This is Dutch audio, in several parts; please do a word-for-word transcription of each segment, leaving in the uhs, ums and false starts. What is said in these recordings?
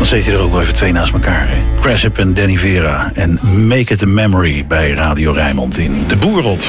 Dan zit je er ook wel even twee naast elkaar. Hè? Cressip en Danny Vera. En Make It a Memory bij Radio Rijnmond in De Boer op.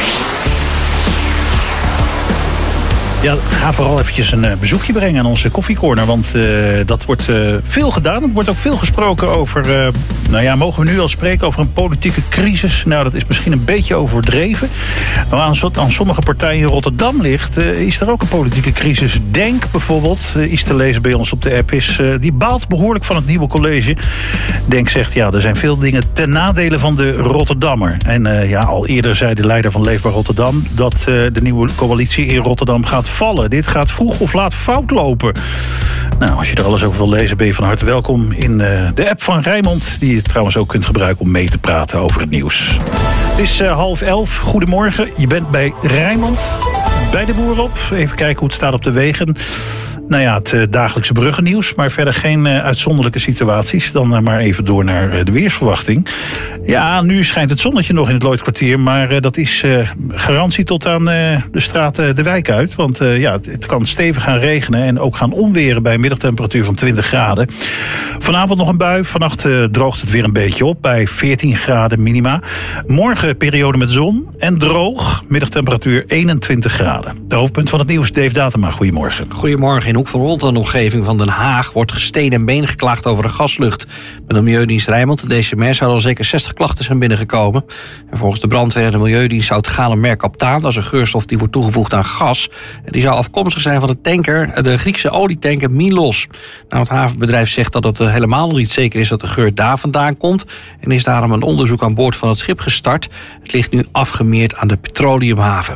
Ja, ga vooral eventjes een bezoekje brengen aan onze koffiecorner. Want uh, dat wordt uh, veel gedaan. Er wordt ook veel gesproken over... Uh, nou ja, mogen we nu al spreken over een politieke crisis? Nou, dat is misschien een beetje overdreven. Maar aan, aan sommige partijen in Rotterdam ligt... Uh, is er ook een politieke crisis. Denk bijvoorbeeld, uh, is te lezen bij ons op de app... is uh, die baalt behoorlijk van het nieuwe college. Denk zegt, ja, er zijn veel dingen ten nadele van de Rotterdammer. En uh, ja, al eerder zei de leider van Leefbaar Rotterdam... dat uh, de nieuwe coalitie in Rotterdam gaat vallen. Dit gaat vroeg of laat fout lopen. Nou, als je er alles over wil lezen, ben je van harte welkom in uh, de app van Rijnmond... die je trouwens ook kunt gebruiken om mee te praten over het nieuws. Het is uh, half elf. Goedemorgen. Je bent bij Rijnmond, bij De Boer op. Even kijken hoe het staat op de wegen. Nou ja, het uh, dagelijkse bruggennieuws, maar verder geen uh, uitzonderlijke situaties. Dan uh, maar even door naar uh, de weersverwachting. Ja, nu schijnt het zonnetje nog in het Lloydkwartier, maar uh, dat is uh, garantie tot aan uh, de straat uh, De Wijk uit. Want uh, ja, het, het kan stevig gaan regenen en ook gaan onweren bij een middagtemperatuur van twintig graden. Vanavond nog een bui, vannacht uh, droogt het weer een beetje op bij veertien graden minima. Morgen periode met zon en droog, middagtemperatuur eenentwintig graden. De hoofdpunt van het nieuws, Dave Datema, goedemorgen. Goedemorgen. In Hoek van Holland en omgeving van Den Haag wordt gesteen en been geklaagd over de gaslucht. Met de Milieudienst Rijnmond, de D C M R, zouden al zeker zestig klachten zijn binnengekomen. En volgens de brandweer en de Milieudienst zou het gale mercaptaan, dat is een geurstof die wordt toegevoegd aan gas. En die zou afkomstig zijn van de tanker, de Griekse olietanker Milos. Nou, het havenbedrijf zegt dat het helemaal nog niet zeker is dat de geur daar vandaan komt. En is daarom een onderzoek aan boord van het schip gestart. Het ligt nu afgemeerd aan de petroleumhaven.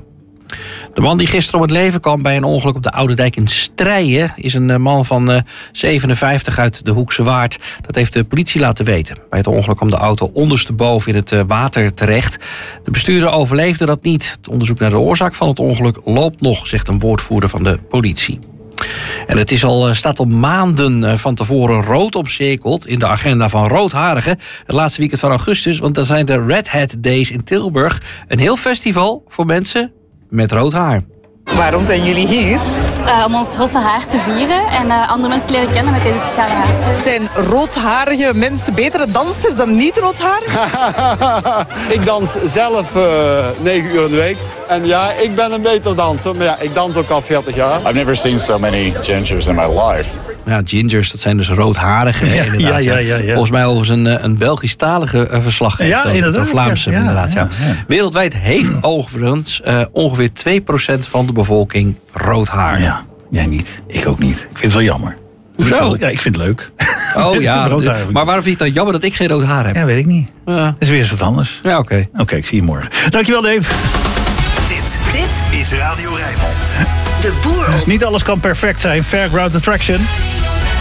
De man die gisteren om het leven kwam bij een ongeluk op de Oude Dijk in Strijen... is een man van zevenenvijftig uit de Hoekse Waard. Dat heeft de politie laten weten. Bij het ongeluk kwam de auto ondersteboven in het water terecht. De bestuurder overleefde dat niet. Het onderzoek naar de oorzaak van het ongeluk loopt nog, zegt een woordvoerder van de politie. En het is al, staat al maanden van tevoren rood omcirkeld in de agenda van roodharigen. Het laatste weekend van augustus, want dan zijn de Red Hat Days in Tilburg. Een heel festival voor mensen met rood haar. Waarom zijn jullie hier? Uh, om ons rosse haar te vieren en uh, andere mensen te leren kennen met deze speciale haar. Zijn roodharige mensen betere dansers dan niet-roodharigen? Ik dans zelf uh, negen uur in de week. En ja, ik ben een beter danser, maar ja, ik dans ook al veertig jaar. I've never seen so many gingers in my life. Ja, gingers, dat zijn dus roodharigen. Ja, inderdaad, ja, ja, ja. Volgens mij overigens een, een Belgisch-talige uh, verslaggever. Ja, inderdaad. Een Vlaamse, ja, inderdaad. Ja. Ja, ja. Wereldwijd heeft overigens uh, ongeveer twee procent van de bevolking rood haar. Ja, jij niet. Ik ook niet. Ik vind het wel jammer. Hoezo? Ja, ik vind het leuk. Oh ja, maar waarom vind je het dan jammer dat ik geen rood haar heb? Ja, weet ik niet. Ja. Dat is weer eens wat anders. Ja, oké. Okay. Oké, okay, ik zie je morgen. Dankjewel, Dave. Dit, dit is Radio Rijnmond. De Boer op. Niet alles kan perfect zijn. Fairground Attraction.